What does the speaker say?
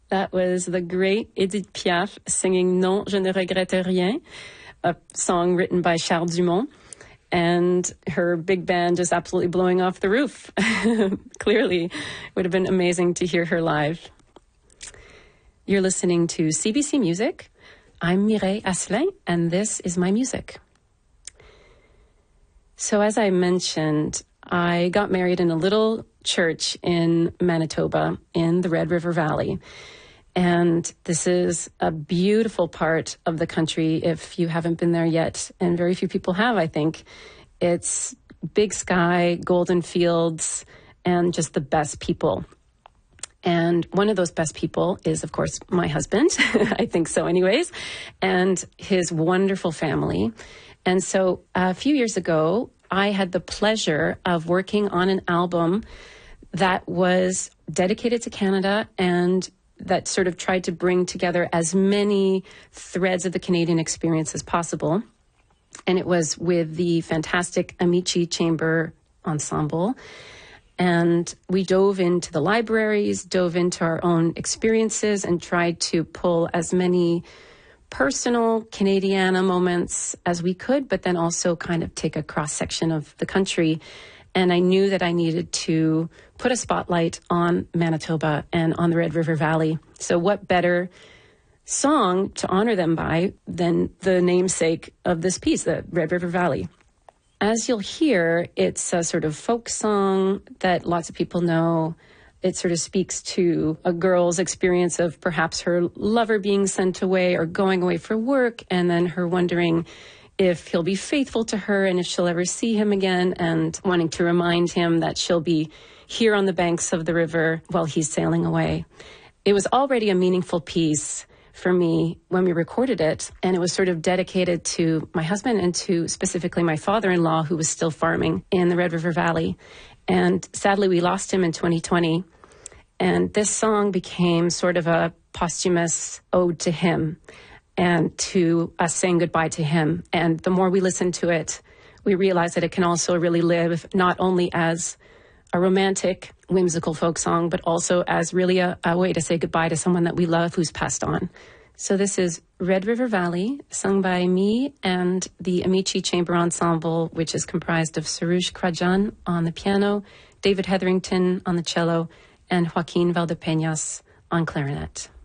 That was the great Edith Piaf singing Non, je ne regrette rien, a song written by Charles Dumont, and her big band just absolutely blowing off the roof. Clearly, it would have been amazing to hear her live. You're listening to CBC Music. I'm Mireille Asselin, and this is my music. So as I mentioned, I got married in a little church in Manitoba in the Red River Valley. And this is a beautiful part of the country if you haven't been there yet. And very few people have, I think. It's big sky, golden fields, and just the best people. And one of those best people is, of course, my husband. I think so anyways. And his wonderful family. And so a few years ago, I had the pleasure of working on an album that was dedicated to Canada and that sort of tried to bring together as many threads of the Canadian experience as possible. And it was with the fantastic Amici Chamber Ensemble. And we dove into the libraries, dove into our own experiences, and tried to pull as many personal Canadiana moments as we could, but then also kind of take a cross-section of the country. And I knew that I needed to put a spotlight on Manitoba and on the Red River Valley. So what better song to honor them by than the namesake of this piece, the Red River Valley. As you'll hear, it's a sort of folk song that lots of people know. It sort of speaks to a girl's experience of perhaps her lover being sent away or going away for work, and then her wondering if he'll be faithful to her and if she'll ever see him again, and wanting to remind him that she'll be here on the banks of the river while he's sailing away. It was already a meaningful piece for me when we recorded it, and it was sort of dedicated to my husband and to specifically my father-in-law, who was still farming in the Red River Valley. And sadly, we lost him in 2020. And this song became sort of a posthumous ode to him and to us saying goodbye to him. And the more we listen to it, we realize that it can also really live not only as a romantic, whimsical folk song, but also as really a way to say goodbye to someone that we love who's passed on. So this is Red River Valley, sung by me and the Amici Chamber Ensemble, which is comprised of Sarush Krajan on the piano, David Hetherington on the cello, and Joaquin Valdepeñas on clarinet.